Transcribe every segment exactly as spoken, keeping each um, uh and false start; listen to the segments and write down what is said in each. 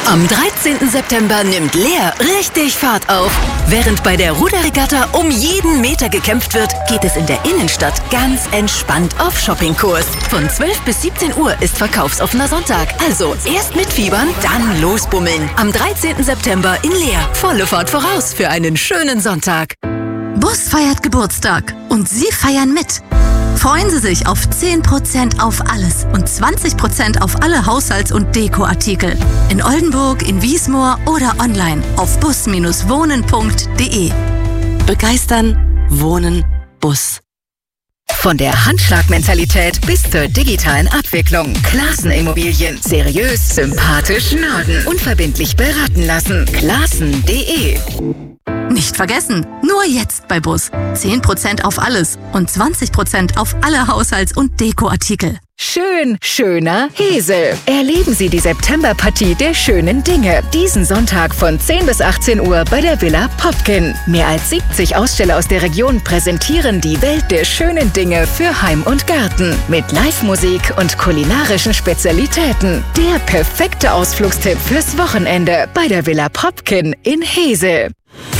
Am dreizehnten September nimmt Leer richtig Fahrt auf. Während bei der Ruderregatta um jeden Meter gekämpft wird, geht es in der Innenstadt ganz entspannt auf Shoppingkurs. Von zwölf bis siebzehn Uhr ist verkaufsoffener Sonntag. Also erst mitfiebern, dann losbummeln. Am dreizehnten September in Leer. Volle Fahrt voraus für einen schönen Sonntag. Bus feiert Geburtstag und Sie feiern mit. Freuen Sie sich auf zehn Prozent auf alles und zwanzig Prozent auf alle Haushalts- und Dekoartikel. In Oldenburg, in Wiesmoor oder online auf bus Bindestrich wohnen Punkt de. Begeistern, Wohnen, Bus. Von der Handschlagmentalität bis zur digitalen Abwicklung. Classen Immobilien. Seriös, sympathisch, Norden. Unverbindlich beraten lassen. Classen Punkt de. Nicht vergessen, nur jetzt bei Bus. zehn Prozent auf alles und zwanzig Prozent auf alle Haushalts- und Dekoartikel. Schön, schöner Hesel. Erleben Sie die Septemberpartie der schönen Dinge. Diesen Sonntag von zehn bis achtzehn Uhr bei der Villa Popkin. Mehr als siebzig Aussteller aus der Region präsentieren die Welt der schönen Dinge für Heim und Garten. Mit Live-Musik und kulinarischen Spezialitäten. Der perfekte Ausflugstipp fürs Wochenende bei der Villa Popkin in Hesel.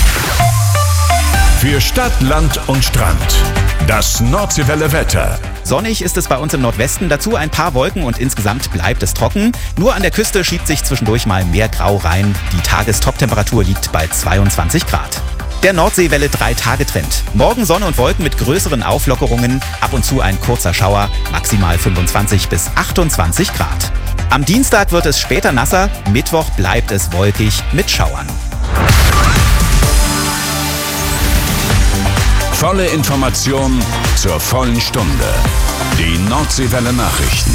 Für Stadt, Land und Strand. Das Nordseewelle Wetter. Sonnig ist es bei uns im Nordwesten, dazu ein paar Wolken und insgesamt bleibt es trocken. Nur an der Küste schiebt sich zwischendurch mal mehr Grau rein. Die Tagestoptemperatur liegt bei zweiundzwanzig Grad. Der Nordseewelle drei Tage Trend. Morgen Sonne und Wolken mit größeren Auflockerungen, ab und zu ein kurzer Schauer, maximal fünfundzwanzig bis achtundzwanzig Grad. Am Dienstag wird es später nasser, Mittwoch bleibt es wolkig mit Schauern. Volle Information zur vollen Stunde. Die Nordseewelle Nachrichten.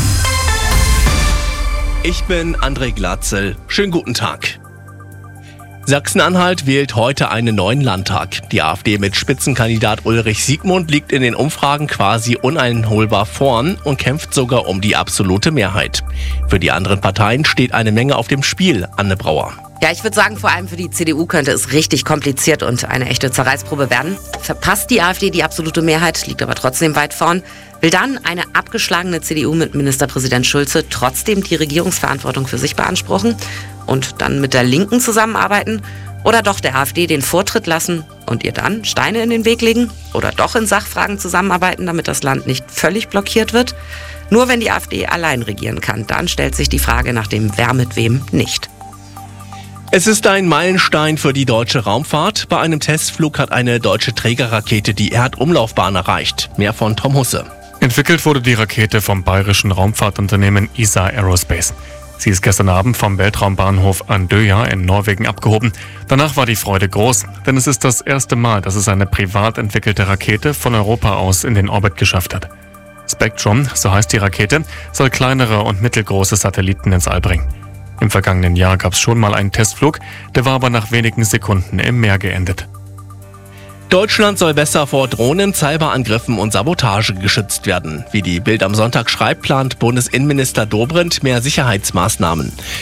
Ich bin André Glatzel. Schönen guten Tag. Sachsen-Anhalt wählt heute einen neuen Landtag. Die AfD mit Spitzenkandidat Ulrich Siegmund liegt in den Umfragen quasi uneinholbar vorn und kämpft sogar um die absolute Mehrheit. Für die anderen Parteien steht eine Menge auf dem Spiel, Anne Brauer. Ja, ich würde sagen, vor allem für die C D U könnte es richtig kompliziert und eine echte Zerreißprobe werden. Verpasst die AfD die absolute Mehrheit, liegt aber trotzdem weit vorn, will dann eine abgeschlagene C D U mit Ministerpräsident Schulze trotzdem die Regierungsverantwortung für sich beanspruchen und dann mit der Linken zusammenarbeiten oder doch der AfD den Vortritt lassen und ihr dann Steine in den Weg legen oder doch in Sachfragen zusammenarbeiten, damit das Land nicht völlig blockiert wird. Nur wenn die AfD allein regieren kann, dann stellt sich die Frage nach dem Wer mit wem nicht. Es ist ein Meilenstein für die deutsche Raumfahrt. Bei einem Testflug hat eine deutsche Trägerrakete die Erdumlaufbahn erreicht. Mehr von Tom Husse. Entwickelt wurde die Rakete vom bayerischen Raumfahrtunternehmen E S A Aerospace. Sie ist gestern Abend vom Weltraumbahnhof Andøya in Norwegen abgehoben. Danach war die Freude groß, denn es ist das erste Mal, dass es eine privat entwickelte Rakete von Europa aus in den Orbit geschafft hat. Spectrum, so heißt die Rakete, soll kleinere und mittelgroße Satelliten ins All bringen. Im vergangenen Jahr gab es schon mal einen Testflug, der war aber nach wenigen Sekunden im Meer geendet. Deutschland soll besser vor Drohnen, Cyberangriffen und Sabotage geschützt werden. Wie die Bild am Sonntag schreibt, plant Bundesinnenminister Dobrindt mehr Sicherheitsmaßnahmen.